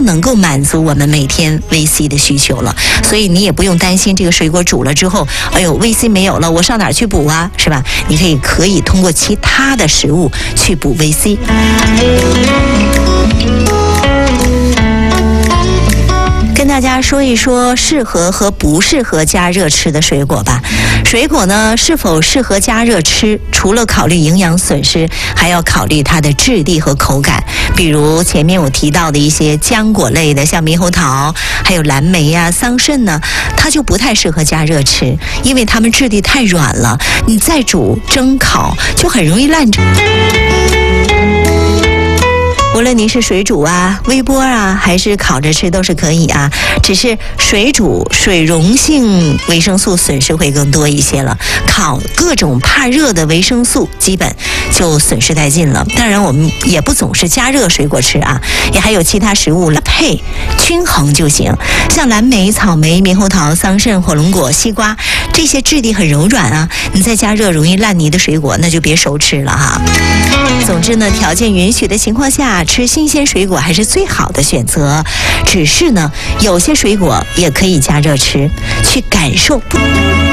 能够满足我们每天维 C 的需求了。所以你也不用担心这个水果煮了之后，哎呦维 C 没有了，我上哪儿去补啊？是吧？你可以通过其他的食物去补维 C。跟大家说一说适合和不适合加热吃的水果吧。水果呢，是否适合加热吃，除了考虑营养损失，还要考虑它的质地和口感。比如前面我提到的一些浆果类的，像猕猴桃，还有蓝莓啊、桑葚呢，它就不太适合加热吃，因为它们质地太软了，你再煮、蒸、烤就很容易烂着。无论您是水煮啊、微波啊，还是烤着吃都是可以啊。只是水煮水溶性维生素损失会更多一些了，烤各种怕热的维生素基本就损失殆尽了。当然我们也不总是加热水果吃啊，也还有其他食物搭配均衡就行。像蓝莓、草莓、猕猴桃、桑葚、火龙果、西瓜，这些质地很柔软啊，你再加热容易烂泥的水果，那就别熟吃了哈。总之呢，条件允许的情况下，吃新鲜水果还是最好的选择。只是呢，有些水果也可以加热吃，去感受不